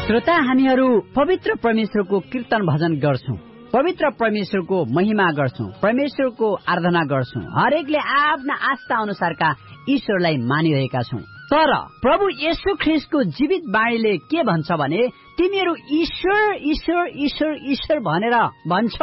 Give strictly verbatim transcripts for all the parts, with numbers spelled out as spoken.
श्रोता, हामीहरू पवित्र परमेश्वरको कीर्तन भजन गर्छौं, पवित्र परमेश्वरको महिमा गर्छौं, परमेश्वरको आराधना गर्छौं, हरेकले आफ्ना आस्था अनुसारका ईश्वरलाई मानिरहेका छौं। तर प्रभु येशू ख्रीष्टको जीवित वाणीले के भन्छ भने तिमीहरू ईश्वर ईश्वर ईश्वर ईश्वर भनेर भन्छौ,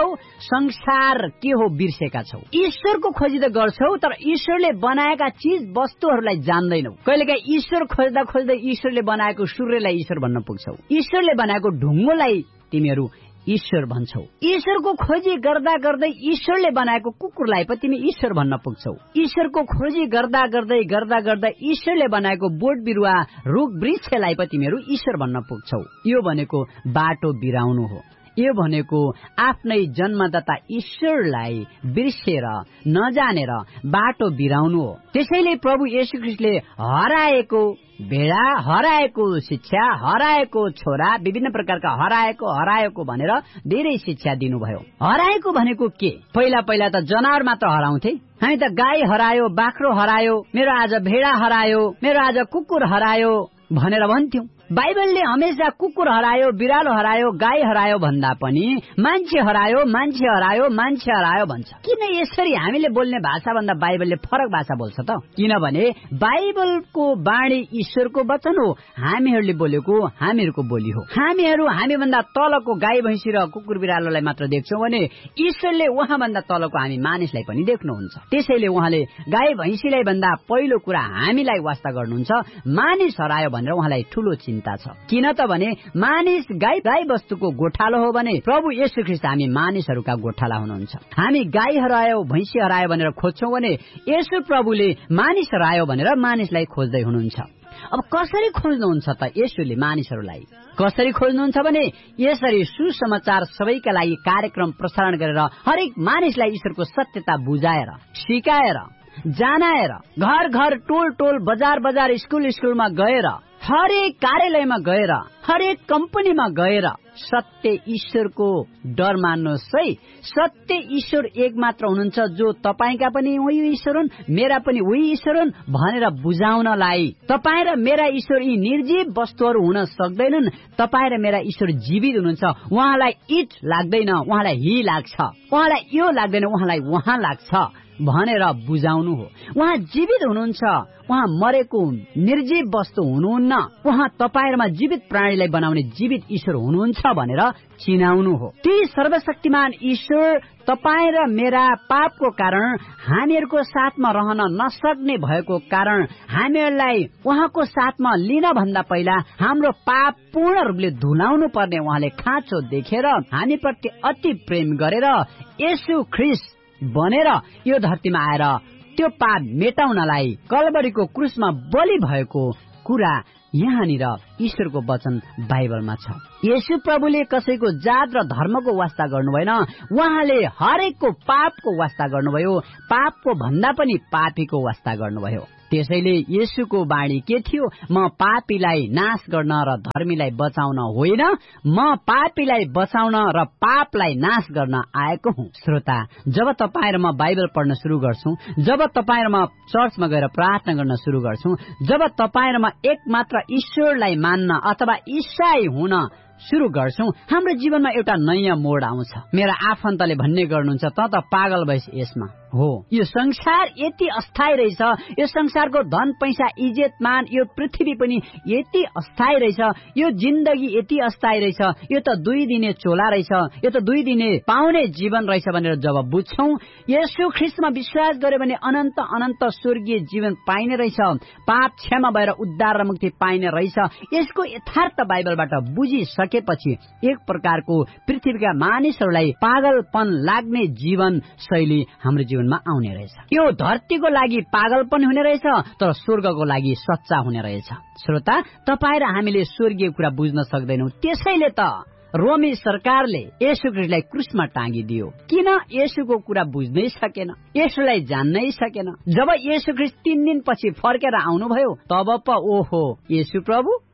संसार के हो बिर्सेका छौ। ईश्वरको खोजी त गर्छौ, तर ईश्वरले बनाएका चीज वस्तुहरूलाई जान्दैनौ। कहिलेकाहीँ ईश्वर खोज्दा खोज्दै ईश्वरले बनाएको सूर्यलाई ईश्वर भन्न पुग्छौ, ईश्वरले बनाएको ढुङ्गोलाई तिमीहरू ईश्वर भन्छौ। ईश्वरको खोजी गर्दा गर्दै ईश्वरले बनाएको कुकुरलाई पनि तिमी ईश्वर भन्न पुग्छौ। ईश्वरको खोजी गर्दा गर्दै गर्दा गर्दा ईश्वरले बनाएको बोट बिरुवा रुख वृक्षलाई पनि तिमीहरू ईश्वर भन्न पुग्छौ। यो भनेको बाटो बिराउनु हो। यो भनेको आफ्नै जन्मदाता ईश्वरलाई बिर्सेर नजानेर बाटो बिराउनु हो। त्यसैले प्रभु येशू ख्रीष्टले हराएको भेडा, हराएको शिक्षा, हराएको छोरा, विभिन्न प्रकारका हराएको हराएको भनेर धेरै शिक्षा दिनुभयो। हराएको भनेको के? पहिला पहिला त जनावर मात्र हराउँथे। हामी त गाई हरायो, बाख्रो हरायो, मेरो आज भेडा हरायो, मेरो आज कुकुर हरायो भनेर भन्थ्यौं। बाइबलले हमेशा कुकुर हरायो, बिरालो हरायो, गाई हरायो भन्दा पनि मान्छे हरायो, मान्छे हरायो, मान्छे हरायो भन्छ। किन यसरी हामीले बोल्ने भाषा भन्दा बाइबलले फरक भाषा बोल्छ त? किनभने बाइबलको बाणी ईश्वरको वचन हो, हामीहरूले बोलेको हामीहरूको बोली हो। हामीहरू हामीभन्दा तलको गाई भैँसी र कुकुर बिरालोलाई मात्र देख्छौं भने ईश्वरले उहाँभन्दा तलको हामी मानिसलाई पनि देख्नुहुन्छ। त्यसैले उहाँले गाई भैँसीलाई भन्दा पहिलो कुरा हामीलाई वास्ता गर्नुहुन्छ। मानिस हरायो भनेर उहाँलाई ठूलो चिन्ता छ। किन त भने मानिस गाई गाई वस्तुको गोठालो हो भने प्रभु येशू ख्रीष्ट हामी मानिसहरूका गोठाला हुनुहुन्छ। हामी गाई हरायो, भैँसी हरायो भनेर खोज्छौं भने येशू प्रभुले मानिस हरायो भनेर मानिसलाई खोज्दै हुनुहुन्छ। अब कसरी खोज्नुहुन्छ त येशूले मानिसहरूलाई? कसरी खोज्नुहुन्छ भने यसरी सुसमाचार सबैका लागि कार्यक्रम प्रसारण गरेर हरेक मानिसलाई ईश्वरको सत्यता बुझाएर, सिकाएर, जनाएर, घर घर, टोल टोल, बजार बजार, स्कूल स्कूलमा गएर, हरेक कार्यालयमा गएर, हरेक कम्पनीमा गएर सत्य ईश्वरको डर मान्नुहोस् है। सत्य ईश्वर एक मात्र हुनुहुन्छ, जो तपाईका पनि उही ईश्वर हुन्, मेरा पनि उही ईश्वर हुन् भनेर बुझाउनलाई। तपाईँ र मेरा ईश्वर यी निर्जीव वस्तुहरू हुन सक्दैनन्। तपाईँ र मेरा ईश्वर जीवित हुनुहुन्छ। उहाँलाई इट लाग्दैन, उहाँलाई हि लाग्छ। उहाँलाई यो लाग्दैन, उहाँलाई उहाँ लाग्छ भनेर बुझाउनु हो। उहाँ जीवित हुनुहुन्छ, उहाँ मरेको निर्जीव वस्तु हुनुहुन्न। उहाँ तपाईहरुमा जीवित प्राणीलाई बनाउने जीवित ईश्वर हुनुहुन्छ भनेर चिनाउनु हो। ती सर्वशक्तिमान ईश्वर तपाईं र मेरा पापको कारण हामीहरूको साथमा रहन नसक्ने भएको कारण हामीहरूलाई उहाँको साथमा लिन भन्दा पहिला हाम्रो पाप पूर्ण रूपले धुलाउनु पर्ने उहाँले खाँचो देखेर हामीप्रति अति प्रेम गरेर येशू ख्रीष्ट बनेर यो धरतीमा आएर त्यो पाप मेटाउनलाई कल्वरीको क्रुसमा बलि भएको कुरा यहाँनिर ईश्वरको वचन बाइबलमा छ। येशू प्रभुले कसैको जात र धर्मको वास्ता गर्नु भएन, उहाँले हरेकको पापको वास्ता गर्नुभयो, पापको भन्दा पनि पापीको वास्ता गर्नुभयो। त्यसैले येशूको बाणी के थियो? म पापीलाई नाश गर्न र धर्मीलाई बचाउन होइन, म पापीलाई बचाउन र पापलाई नाश गर्न आएको हुँ। श्रोता, जब तपाईँ र म बाइबल पढ्न शुरू गर्छौं, जब तपाईँ र म चर्चमा गएर प्रार्थना गर्न शुरू गर्छौं, जब तपाईँ र म एक मात्र ईश्वरलाई मान्न अथवा ईसाई हुन शुरू गर्छौं, हाम्रो जीवनमा एउटा नयाँ मोड आउँछ। मेरा आफन्तले भन्ने गर्नुहुन्छ, त त पागल भइस यसमा हो। यो संसार यति अस्थायी रहेछ, यो संसारको धन पैसा इज्जत मान, यो पृथ्वी पनि यति अस्थायी रहेछ, यो जिन्दगी यति अस्थायी रहेछ, यो त दुई दिने चोला रहेछ, यो त दुई दिने पाउने जीवन रहेछ भनेर जब बुझ्छौं, येशू ख्रीष्टमा विश्वास गर्यो भने अनन्त अनन्त स्वर्गीय जीवन पाइने रहेछ, पाप क्षमा भएर उद्धार र मुक्ति पाइने रहेछ। यसको यथार्थ बाइबलबाट बुझिसकेपछि एक प्रकारको पृथ्वीका मानिसहरूलाई पागलपन लाग्ने जीवन शैली हाम्रो जीवनमा आउने रहेछ। यो धरतीको लागि पागलपन हुने रहेछ, तर स्वर्गको लागि सच्चा हुने रहेछ। श्रोता, तपाईँ र हामीले स्वर्गीय कुरा बुझ्न सक्दैनौं। त्यसैले त रोमी सरकारले येशू ख्रीष्टलाई क्रुसमा टाँगिदियो। किन? येशूको कुरा बुझ्नै सकेन, येशूलाई जान्नै सकेन। जब येशू ख्रीष्ट तीन दिन पछि फर्केर आउनुभयो, तब पो ओहो येशू प्रभु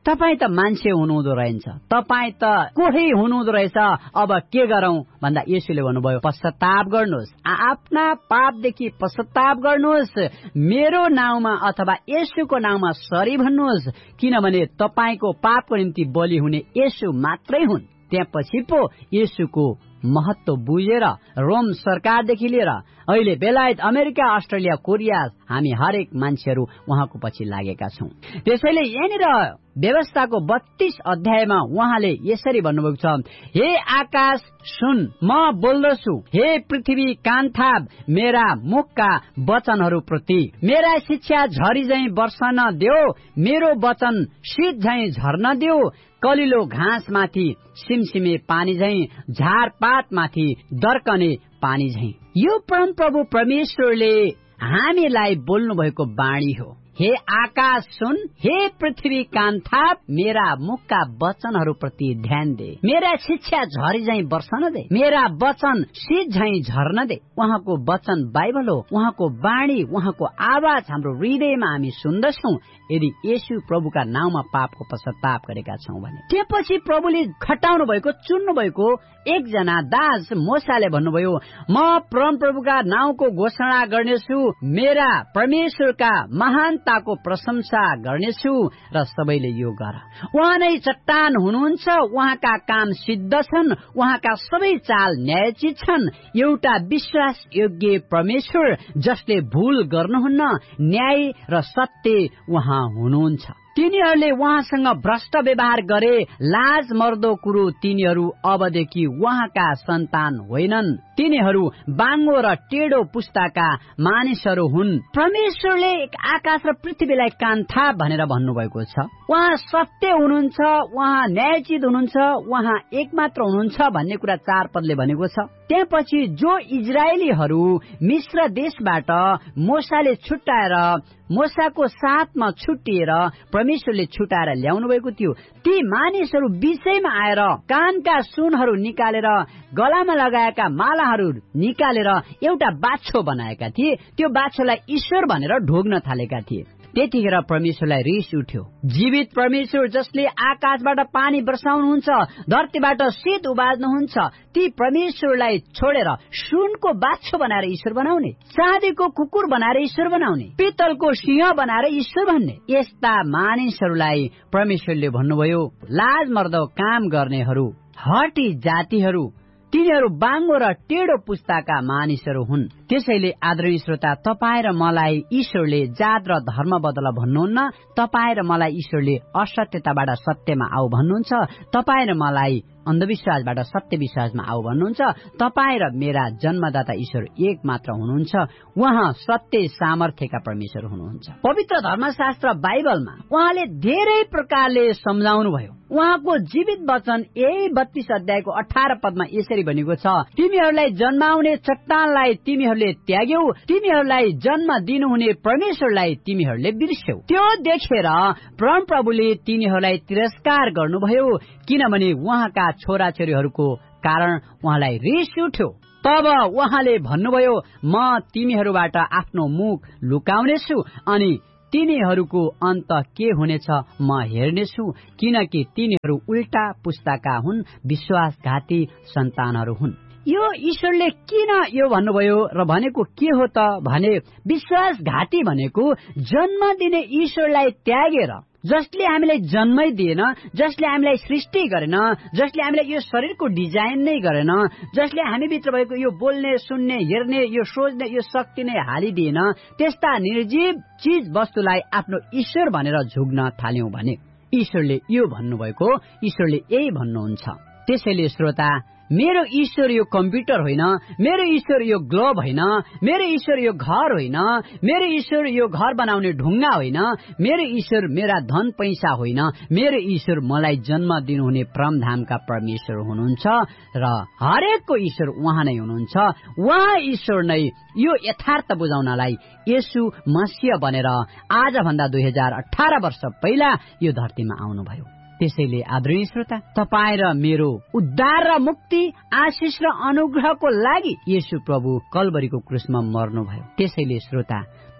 तपाईँ त मान्छे हुनुहुँदो रहेछ, तपाईँ त कोही हुनुहुँदो रहेछ, अब के गरौं भन्दा येशूले भन्नुभयो पश्चाताप गर्नुहोस्, आफ्ना पापदेखि पश्चाताप गर्नुहोस्, मेरो नाउँमा अथवा येशूको नाउँमा सरी भन्नुहोस्, किनभने तपाईँको पापको निम्ति बलि हुने येशू मात्रै हुन्। त्यसपछि पो येशूको महत्व बुझेर रोम सरकारदेखि लिएर अहिले बेलायत, अमेरिका, अस्ट्रेलिया, कोरिया हामी हरेक मान्छेहरू उहाँको पछि लागेका छौं। त्यसैले यहाँनिर व्यवस्थाको बत्तीस अध्यायमा उहाँले यसरी भन्नुभएको छ, हे आकाश सुन, म बोल्दछु, हे पृथ्वी कान थाप मेरा मुखका वचनहरू प्रति, मेरा शिक्षा झरी झैं बर्सन देऊ, मेरो वचन शीत झैं झर्न देऊ, कलिलो घाँस माथि सिमसिमे पानी झैं, झारपात माथि दर्कने पानी झैं। यो परम प्रभु परमेश्वरले हामीलाई बोल्नु भएको वाणी हो। हे आकाश सुन, हे पृथ्वी कान थाप मेरा मुखका वचनहरू प्रति ध्यान दे, मेरा शिक्षा झरी झैं बर्सन दे, मेरा वचन शीत झैं झर्न दे। उहाँको वचन बाइबल हो, उहाँको वाणी, उहाँको आवाज हाम्रो हृदयमा हामी सुन्दछौं यदि येशू प्रभुका नाउँमा पापको पश्चाताप गरेका छौं भने। त्यसपछि प्रभुले खटाउनु भएको, चुन्नु भएको एकजना दास मोसाले भन्नुभयो, म परम प्रभुका नाउँको घोषणा गर्नेछु, मेरा परमेश्वरका महानताको प्रशंसा गर्नेछु र सबैले यो गर। उहाँ नै चट्टान हुनुहुन्छ, उहाँका काम सिद्ध छन्, उहाँका सबै चाल न्यायोचित छन्। एउटा विश्वास योग्य परमेश्वर जसले भूल गर्नुहुन्न, न्याय र सत्य उहाँ हुनुहुन्छ। तिनीहरूले उहाँसँग भ्रष्ट व्यवहार गरे, लाज मर्दो कुरो तिनीहरू अबदेखि उहाँका सन्तान होइनन्, तिनीहरू बाङ्गो र टेढो पुस्ताका मानिसहरू हुन्। परमेश्वरले आकाश र पृथ्वीलाई कान थाप भनेर भन्नुभएको छ। उहाँ सत्य हुनुहुन्छ, उहाँ न्यायोचित हुनुहुन्छ, उहाँ एकमात्र हुनुहुन्छ भन्ने कुरा चार पदले भनेको छ। त्यसपछि जो इजरायलीहरू मिश्र देशबाट मोसाले छुट्याएर, मोसाको साथमा छुट्टिएर परमेश्वरले छुटाएर ल्याउनु भएको थियो, ती मानिसहरू विषयमा आएर कानका सुनहरू निकालेर, गलामा लगाएका मालाहरू निकालेर एउटा बाछो बनाएका थिए। त्यो बाछोलाई ईश्वर भनेर ढोग्न थालेका थिए। त्यतिखेर परमेश्वरलाई रिस उठ्यो। जीवित परमेश्वर जसले आकाशबाट पानी वर्षाउनुहुन्छ, धरतीबाट शीत उबाज्नुहुन्छ, ती परमेश्वरलाई छोडेर सुनको बाछो बनाएर ईश्वर बनाउने, चाँदीको कुकुर बनाएर ईश्वर बनाउने, पित्तलको सिंह बनाएर ईश्वर भन्ने, यस्ता मानिसहरूलाई परमेश्वरले भन्नुभयो, लाज मर्दो काम गर्नेहरू, हटी जातिहरू, तिनीहरू बाङ्गो र टेढो पुस्ताका मानिसहरू हुन्। त्यसैले आदरणीय श्रोता, तपाईँ र मलाई ईश्वरले जात र धर्म बदल भन्नुहुन्न, तपाईँ र मलाई ईश्वरले असत्यताबाट सत्यमा आऊ भन्नुहुन्छ, तपाईँ र मलाई अन्धविश्वासबाट सत्य विश्वासमा आऊ भन्नुहुन्छ। तपाईँ र मेरा जन्मदाता ईश्वर एक मात्र हुनुहुन्छ, उहाँ सत्य सामर्थ्यका परमेश्वर हुनुहुन्छ। पवित्र धर्मशास्त्र बाइबलमा उहाँले धेरै प्रकारले सम्झाउनु भयो। उहाँको जीवित वचन यही बत्तीस अध्यायको अठार पदमा यसरी भनेको छ, तिमीहरूलाई जन्माउने चट्टानलाई तिमीहरूले त्याग्यौ, तिमीहरूलाई जन्म दिनुहुने परमेश्वरलाई तिमीहरूले बिर्स्यौ। त्यो देखेर परम प्रभुले तिनीहरूलाई तिरस्कार गर्नुभयो, किनभने उहाँका छोराछोरीहरूको कारण उहाँलाई रिस उठ्यो। तब उहाँले भन्नुभयो, म तिमीहरूबाट आफ्नो मुख लुकाउनेछु अनि तिनीहरूको अन्त के हुनेछ म हेर्नेछु, किनकि तिनीहरू उल्टा पुस्ताका हुन्, विश्वासघाती सन्तानहरू हुन्। यो ईश्वरले किन यो भन्नुभयो र भनेको के हो त भने, विश्वासघाती भनेको जन्म दिने ईश्वरलाई त्यागेर, जसले हामीलाई जन्मै दिएन, जसले हामीलाई सृष्टि गरेन, जसले हामीलाई यो शरीरको डिजाइन नै गरेन, जसले हामीभित्र भएको यो बोल्ने, सुन्ने, हेर्ने, यो सोच्ने यो शक्ति नै हालिदिएन, त्यस्ता निर्जीव चीज वस्तुलाई आफ्नो ईश्वर भनेर झुक्न थाल्यौं भने ईश्वरले यो भन्नुभएको, ईश्वरले यही भन्नुहुन्छ। त्यसैले श्रोता, मेरो ईश्वर यो कम्प्युटर होइन, मेरो ईश्वर यो ग्लोब होइन, मेरो ईश्वर यो घर होइन, मेरो ईश्वर यो घर बनाउने ढुङ्गा होइन, मेरो ईश्वर मेरा धन पैसा होइन, मेरो ईश्वर मलाई जन्म दिनुहुने परमधामका परमेश्वर हुनुहुन्छ र हरेकको ईश्वर उहाँ नै हुनुहुन्छ। उहाँ ईश्वर नै यो यथार्थ बुझाउनलाई येशू मसीह बनेर आजभन्दा दुई हजार अठार वर्ष पहिला यो धरतीमा आउनुभयो। त्यसैले आदरणीय श्रोता, तपाईँ र मेरो उद्धार र मुक्ति, आशिष र अनुग्रहको लागि येशू प्रभु कल्वरीको क्रुसमा मर्नुभयो। त्यसैले श्रोता,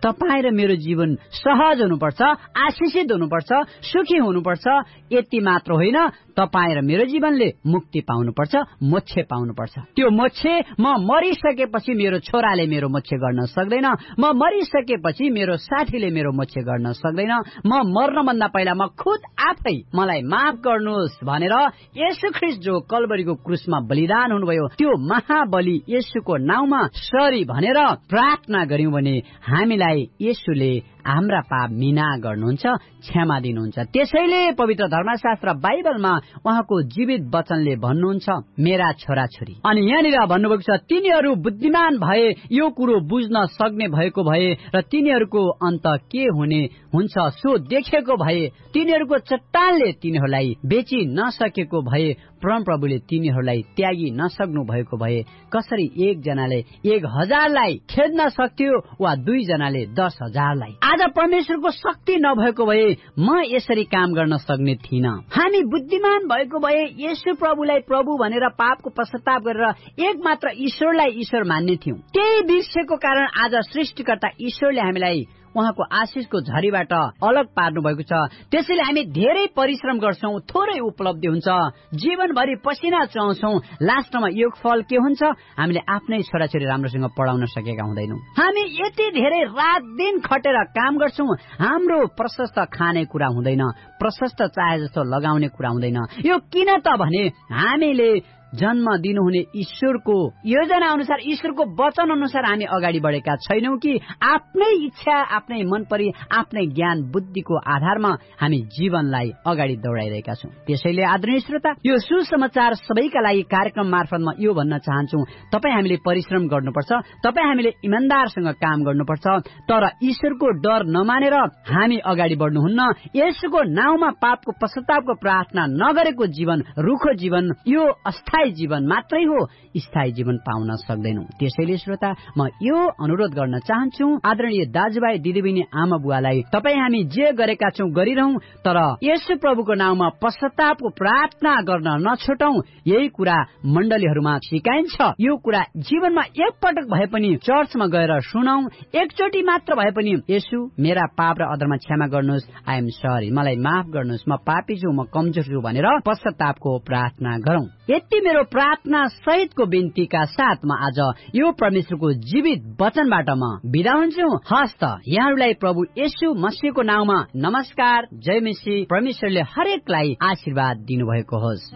तपाईँ र मेरो जीवन सहज हुनुपर्छ, आशिषित हुनुपर्छ, सुखी हुनुपर्छ। यति मात्र होइन, तपाईँ र मेरो जीवनले मुक्ति पाउनुपर्छ, मोक्ष पाउनुपर्छ। त्यो मोक्ष म मरिसकेपछि मेरो छोराले मेरो मोक्ष गर्न सक्दैन, म मरिसकेपछि मेरो साथीले मेरो मोक्ष गर्न सक्दैन। म मर्नभन्दा पहिला म खुद आफै मलाई माफ गर्नुहोस् भनेर येशू ख्रीष्ट जो कल्वरीको क्रुसमा बलिदान हुनुभयो, त्यो महाबली येशूको नाउँमा सरी भनेर प्रार्थना गर्यौं भने हामीलाई येशूले हाम्रा पाप मिना गर्नुहुन्छ, क्षमा दिनुहुन्छ। त्यसैले पवित्र धर्मशास्त्र बाइबलमा उहाँको जीवित वचनले भन्नुहुन्छ, मेरा छोराछोरी। अनि यहाँनिर भन्नुभएको छ, तिनीहरू बुद्धिमान भए, यो कुरो बुझ्न सक्ने भएको भए र तिनीहरूको अन्त के हुने हुन्छ सो देखेको भए, तिनीहरूको चट्टानले तिनीहरूलाई बेची नसकेको भए, परमप्रभुले तिनीहरूलाई त्यागी नसक्नु भएको भए कसरी एकजनाले एक हजारलाई खेद्न सक्थ्यो वा दुईजनाले दस हजारलाई। आज परमेश्वरको शक्ति नभएको भए म यसरी काम गर्न सक्ने थिइन। हामी बुद्धिमान भएको भए येशू प्रभुलाई प्रभु भनेर पापको पश्चाताप गरेर एक मात्र ईश्वरलाई ईश्वर मान्ने थियौं। त्यही बिर्सेको कारण आज सृष्टिकर्ता ईश्वरले हामीलाई उहाँको आशिषको झरीबाट अलग पार्नु भएको छ। त्यसैले हामी धेरै परिश्रम गर्छौं, थोरै उपलब्धि हुन्छ, जीवनभरि पसिना चुहाउँछौं। लास्टमा योगफल के हुन्छ? हामीले आफ्नै छोराछोरी राम्रोसँग पढाउन सकेका हुँदैनौं। हामी यति धेरै रात दिन खटेर काम गर्छौं, हाम्रो प्रशस्त खाने कुरा हुँदैन, प्रशस्त चाहे जस्तो लगाउने कुरा हुँदैन। यो किन त भने हामीले जन्म दिनुहुने ईश्वरको योजना अनुसार, ईश्वरको वचन अनुसार हामी अगाडि बढेका छैनौं कि आफ्नै इच्छा, आफ्नै मनपरी, आफ्नै ज्ञान बुद्धिको आधारमा हामी जीवनलाई अगाडि दौडाइरहेका छौं। त्यसैले आदरणीय श्रोता, यो सुसमाचार सबैका लागि कार्यक्रम मार्फत म यो भन्न चाहन्छु, तपाईँ हामीले परिश्रम गर्नुपर्छ, तपाईँ हामीले इमानदारसँग काम गर्नुपर्छ, तर ईश्वरको डर नमानेर हामी अगाडि बढ्नुहुन्न। यसको नाउँमा पापको पश्चातापको प्रार्थना नगरेको जीवन रुखो जीवन, यो अस्थायी जीवन मात्रै हो, स्थायी जीवन पाउन सक्दैनौं। त्यसैले श्रोता, म यो अनुरोध गर्न चाहन्छु आदरणीय दाजुभाइ दिदीबहिनी आमा बुवालाई, तपाईँ हामी जे गरेका छौं गरिरहौं, तर येशू प्रभुको नाउँमा पश्चातापको प्रार्थना गर्न नछोटौं। यही कुरा मण्डलीहरूमा सिकाइन्छ। यो कुरा जीवनमा एकपटक भए पनि चर्चमा गएर सुनौं, एकचोटि मात्र भए पनि येशू मेरा पाप र अधर्म क्षमा गर्नुहोस्, आई एम सरी, मलाई माफ गर्नुहोस्, म पापी छु, म कमजोर छु भनेर पश्चातापको प्रार्थना गरौं। यति मेरो प्रार्थना सहितको बिन्तीका साथ म आज यो परमेश्वरको जीवित वचनबाट म बिदा हुन्छु। हस्त यहाँहरूलाई प्रभु येशू मसीहको नाउँमा नमस्कार, जय मसीह। परमेश्वरले हरेकलाई आशीर्वाद दिनुभएको होस्।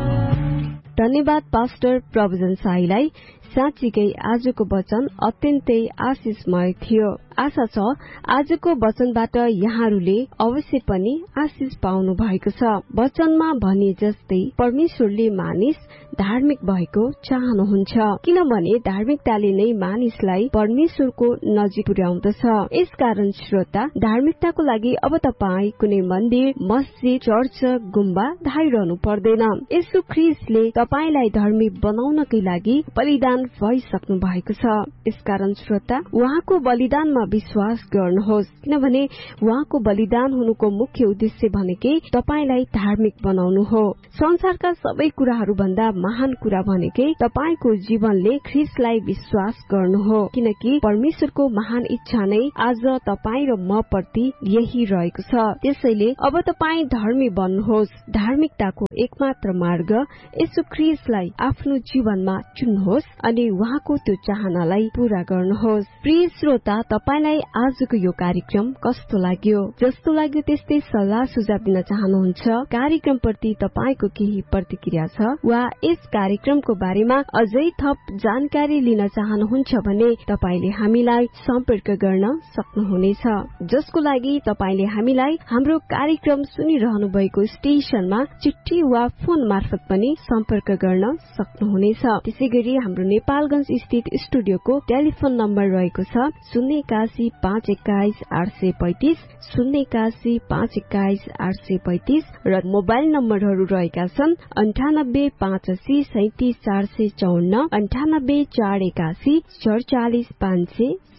धन्यवाद पास्टर प्रभुजन साईलाई। साँच्चीकै आजको वचन अत्यन्तै आशिषमय थियो। आशा छ आजको वचनबाट यहाँहरूले अवश्य पनि आशिष पाउनु भएको छ। वचनमा भने जस्तै परमेश्वरले मानिस धार्मिक भएको चाहनुहुन्छ, किनभने धार्मिकताले नै मानिसलाई परमेश्वरको नजिक पुर्याउँदछ। यसकारण श्रोता, धार्मिकताको लागि अब तपाई कुनै मन्दिर, मस्जिद, चर्च, गुम्बा धाइरहनु पर्दैन। येशू ख्रीष्टले तपाईलाई धर्मी बनाउनकै लागि बलिदान भइसक्नु भएको छ। यसकारण श्रोता, उहाँको बलिदानमा विश्वास गर्नुहोस्, किनभने उहाँको बलिदान हुनुको मुख्य उद्देश्य भनेकै तपाईलाई धार्मिक बनाउनु हो। संसारका सबै कुराहरू भन्दा महान कुरा भनेकै तपाईको जीवनले ख्रीष्टलाई विश्वास गर्नु हो, किनकि परमेश्वरको महान इच्छा नै आज तपाई र म प्रति यही रहेको छ। त्यसैले अब तपाई धर्मी बन्नुहोस्। धार्मिकताको एकमात्र मार्ग येशू ख्रीष्टलाई आफ्नो जीवनमा चुन्नुहोस् अनि उहाँको त्यो चाहनालाई पूरा गर्नुहोस्। प्रिय श्रोता, तपाईलाई आजको यो कार्यक्रम कस्तो लाग्यो? जस्तो लाग्यो त्यस्तै सल्लाह सुझाव दिन चाहनुहुन्छ? कार्यक्रम प्रति तपाईको केही प्रतिक्रिया छ वा यस कार्यक्रमको बारेमा अझै थप जानकारी लिन चाहनुहुन्छ भने तपाईले हामीलाई सम्पर्क गर्न सक्नुहुनेछ, जसको लागि तपाईले हामीलाई हाम्रो कार्यक्रम सुनिरहनु भएको स्टेशनमा चिठी वा फोन मार्फत पनि सम्पर्क गर्न सक्नुहुनेछ। त्यसैगरी हाम्रो नेपालगञ्ज स्थित स्टुडियोको टेलिफोन नम्बर रहेको छ शून्य एकासी पाँच एक्काइस आठ सय पैंतिस, शून्य एकासी पाँच एक्काइस आठ सय पैंतिस र मोबाइल नम्बरहरू रहेका छन् अन्ठानब्बे पाँच असी सैतिस चार सय चौन्न, अन्ठानब्बे चार एकासी सडचालिस पाँच सय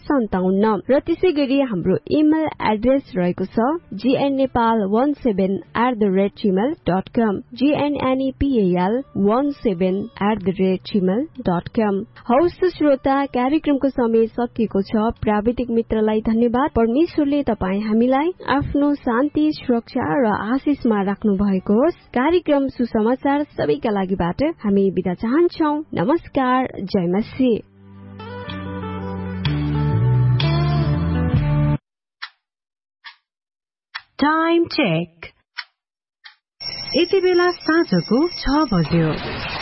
सन्ताउन्न र त्यसै गरी हाम्रो इमेल एड्रेस रहेको छ जीएननेपाल वन seven at the rate Gmail dot com जीएनएनईपीएल one seven at the rate Gmail dot कम। हौस् श्रोता, कार्यक्रमको समय सकिएको छ। प्राविधिक मित्रलाई धन्यवाद। परमेश्वरले तपाईँ हामीलाई आफ्नो शान्ति, सुरक्षा र आशिषमा राख्नु भएको होस्। कार्यक्रम सुसमाचार सबैका लागिबाट हामी बिदा चाहन्छौ। नमस्कार, जय मसीह। Time check. यति बेला साँझको छ बज्यो।